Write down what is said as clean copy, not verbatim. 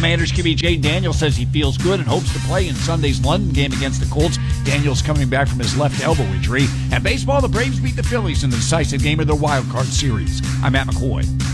Commanders QB Jay Daniels says he feels good and hopes to play in Sunday's London game against the Colts. Daniels coming back from his left elbow injury. And baseball, the Braves beat the Phillies in the decisive game of their wild card series. I'm Matt McCoy.